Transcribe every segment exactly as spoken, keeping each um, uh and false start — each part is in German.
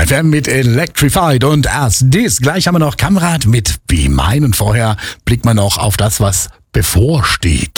drei F M mit Electrified und erst dies. Gleich haben wir noch Kamrat mit Be Mine und vorher blickt man noch auf das, was bevorsteht.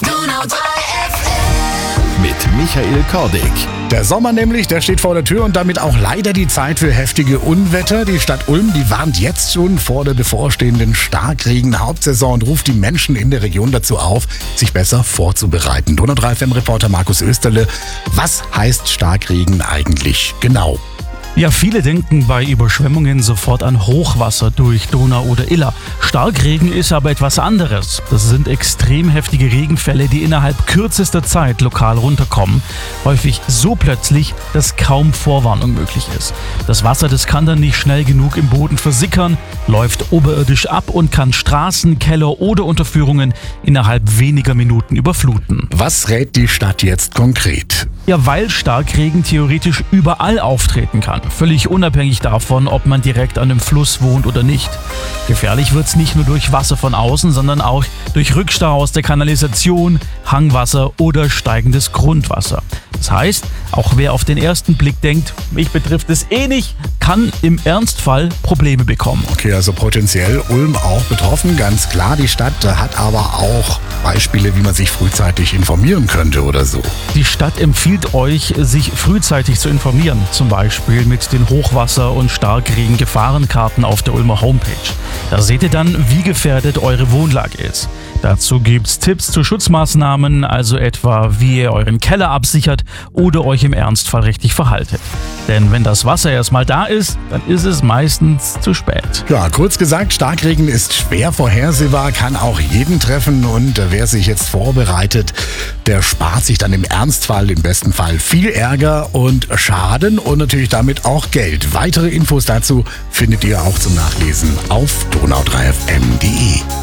Mit Michael Kordig. Der Sommer nämlich, der steht vor der Tür und damit auch leider die Zeit für heftige Unwetter. Die Stadt Ulm, die warnt jetzt schon vor der bevorstehenden Starkregen-Hauptsaison und ruft die Menschen in der Region dazu auf, sich besser vorzubereiten. Donau drei F M-Reporter Markus Österle, was heißt Starkregen eigentlich genau? Ja, viele denken bei Überschwemmungen sofort an Hochwasser durch Donau oder Iller. Starkregen ist aber etwas anderes. Das sind extrem heftige Regenfälle, die innerhalb kürzester Zeit lokal runterkommen. Häufig so plötzlich, dass kaum Vorwarnung möglich ist. Das Wasser, das kann dann nicht schnell genug im Boden versickern, läuft oberirdisch ab und kann Straßen, Keller oder Unterführungen innerhalb weniger Minuten überfluten. Was rät die Stadt jetzt konkret? Ja, weil Starkregen theoretisch überall auftreten kann. Völlig unabhängig davon, ob man direkt an einem Fluss wohnt oder nicht. Gefährlich wird's nicht nur durch Wasser von außen, sondern auch durch Rückstau aus der Kanalisation, Hangwasser oder steigendes Grundwasser. Das heißt, auch wer auf den ersten Blick denkt, mich betrifft es eh nicht, kann im Ernstfall Probleme bekommen. Okay, also potenziell Ulm auch betroffen, ganz klar. Die Stadt hat aber auch Beispiele, wie man sich frühzeitig informieren könnte oder so. Die Stadt empfiehlt euch, sich frühzeitig zu informieren, zum Beispiel mit den Hochwasser- und Starkregen-Gefahrenkarten auf der Ulmer Homepage. Da seht ihr dann, wie gefährdet eure Wohnlage ist. Dazu gibt's Tipps zu Schutzmaßnahmen, also etwa, wie ihr euren Keller absichert oder euch im Ernstfall richtig verhaltet. Denn wenn das Wasser erstmal da ist, dann ist es meistens zu spät. Ja, kurz gesagt, Starkregen ist schwer vorhersehbar, kann auch jeden treffen und wer sich jetzt vorbereitet, der spart sich dann im Ernstfall, im besten Fall viel Ärger und Schaden und natürlich damit auch Geld. Weitere Infos dazu findet ihr auch zum Nachlesen auf donau drei f m punkt de.